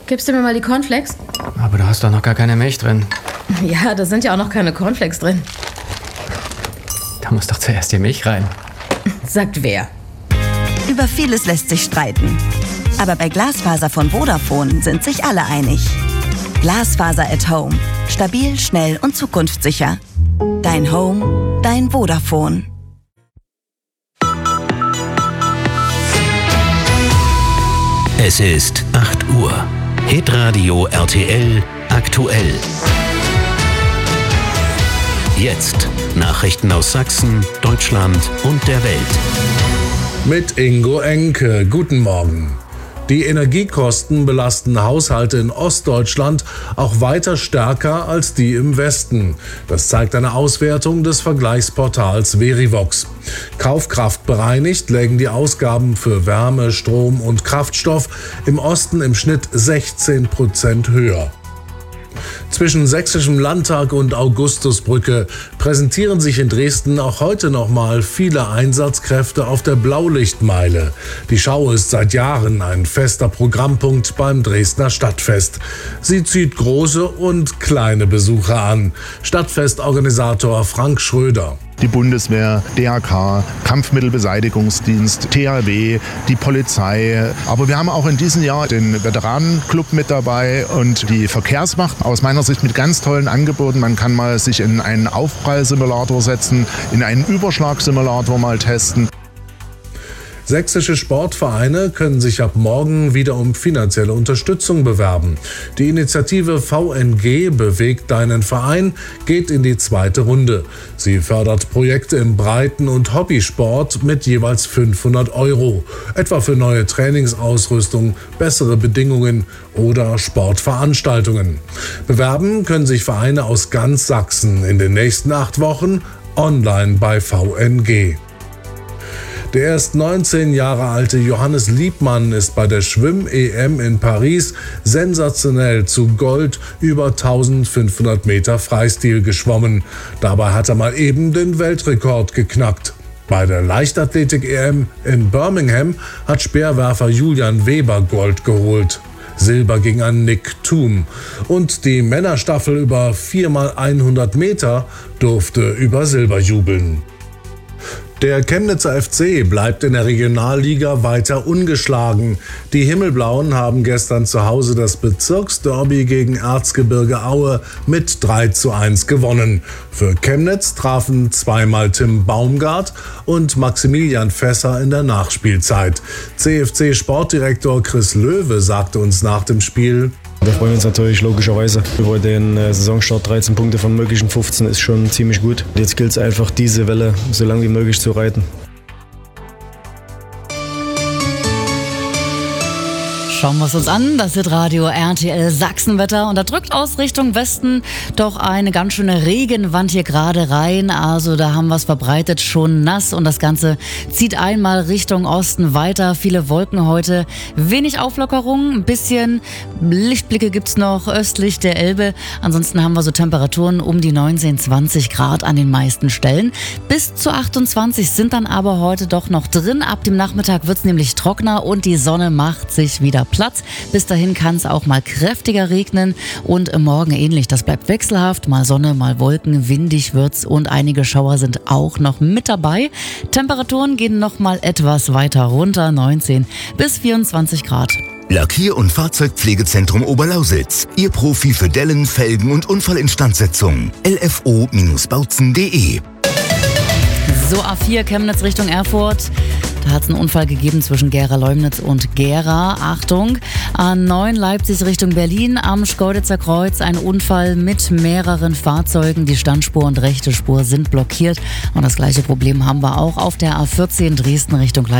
Gibst du mir mal die Cornflakes? Aber da hast doch noch gar keine Milch drin. Ja, da sind ja auch noch keine Cornflakes drin. Da muss doch zuerst die Milch rein. Sagt wer? Über vieles lässt sich streiten. Aber bei Glasfaser von Vodafone sind sich alle einig. Glasfaser at Home. Stabil, schnell und zukunftssicher. Dein Home, dein Vodafone. Es ist 8 Uhr. Hitradio RTL aktuell. Jetzt Nachrichten aus Sachsen, Deutschland und der Welt. Mit Ingo Enke. Guten Morgen. Die Energiekosten belasten Haushalte in Ostdeutschland auch weiter stärker als die im Westen. Das zeigt eine Auswertung des Vergleichsportals Verivox. Kaufkraft bereinigt lägen die Ausgaben für Wärme, Strom und Kraftstoff im Osten im Schnitt 16% höher. Zwischen Sächsischem Landtag und Augustusbrücke präsentieren sich in Dresden auch heute nochmal viele Einsatzkräfte auf der Blaulichtmeile. Die Schau ist seit Jahren ein fester Programmpunkt beim Dresdner Stadtfest. Sie zieht große und kleine Besucher an. Stadtfestorganisator Frank Schröder. Die Bundeswehr, DRK, Kampfmittelbeseitigungsdienst, THW, die Polizei. Aber wir haben auch in diesem Jahr den Veteranenclub mit dabei und die Verkehrswacht. Aus meiner Sicht mit ganz tollen Angeboten. Man kann mal sich in einen Aufprallsimulator setzen, in einen Überschlagsimulator mal testen. Sächsische Sportvereine können sich ab morgen wieder um finanzielle Unterstützung bewerben. Die Initiative VNG Bewegt deinen Verein geht in die zweite Runde. Sie fördert Projekte im Breiten- und Hobbysport mit jeweils 500 €, etwa für neue Trainingsausrüstung, bessere Bedingungen oder Sportveranstaltungen. Bewerben können sich Vereine aus ganz Sachsen in den nächsten 8 Wochen online bei VNG. Der erst 19 Jahre alte Johannes Liebmann ist bei der Schwimm-EM in Paris sensationell zu Gold über 1500 Meter Freistil geschwommen. Dabei hat er mal eben den Weltrekord geknackt. Bei der Leichtathletik-EM in Birmingham hat Speerwerfer Julian Weber Gold geholt. Silber ging an Nick Thum. Und die Männerstaffel über 4x100 Meter durfte über Silber jubeln. Der Chemnitzer FC bleibt in der Regionalliga weiter ungeschlagen. Die Himmelblauen haben gestern zu Hause das Bezirksderby gegen Erzgebirge Aue mit 3:1 gewonnen. Für Chemnitz trafen zweimal Tim Baumgart und Maximilian Fässer in der Nachspielzeit. CFC-Sportdirektor Chris Löwe sagte uns nach dem Spiel: Wir freuen uns natürlich logischerweise über den Saisonstart. 13 Punkte von möglichen 15 ist schon ziemlich gut. Jetzt gilt es einfach, diese Welle so lange wie möglich zu reiten. Schauen wir es uns an, das ist Radio RTL Sachsenwetter und da drückt aus Richtung Westen doch eine ganz schöne Regenwand hier gerade rein, also da haben wir es verbreitet, schon nass und das Ganze zieht einmal Richtung Osten weiter, viele Wolken heute, wenig Auflockerung, ein bisschen Lichtblicke gibt's noch östlich der Elbe, ansonsten haben wir so Temperaturen um die 19, 20 Grad an den meisten Stellen, bis zu 28 sind dann aber heute doch noch drin, ab dem Nachmittag wird's nämlich trockener und die Sonne macht sich wieder Platz. Bis dahin kann es auch mal kräftiger regnen und morgen ähnlich. Das bleibt wechselhaft, mal Sonne, mal Wolken, windig wird's und einige Schauer sind auch noch mit dabei. Temperaturen gehen noch mal etwas weiter runter, 19 bis 24 Grad. Lackier- und Fahrzeugpflegezentrum Oberlausitz. Ihr Profi für Dellen, Felgen und Unfallinstandsetzung. lfo-bautzen.de. So, A4 Chemnitz Richtung Erfurt. Da hat es einen Unfall gegeben zwischen Gera-Leumnitz und Gera. Achtung, A9 Leipzig Richtung Berlin. Am Schkeuditzer Kreuz ein Unfall mit mehreren Fahrzeugen. Die Standspur und rechte Spur sind blockiert. Und das gleiche Problem haben wir auch auf der A14 Dresden Richtung Leipzig.